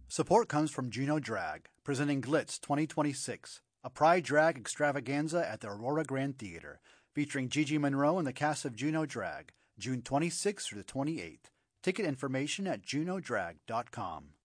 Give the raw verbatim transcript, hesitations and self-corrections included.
Support comes from Juno Drag, presenting Glitz twenty twenty-six, a Pride Drag extravaganza at the Aurora Grand Theater, featuring Gigi Monroe and the cast of Juno Drag, June twenty-sixth through the twenty-eighth. Ticket information at juno drag dot com.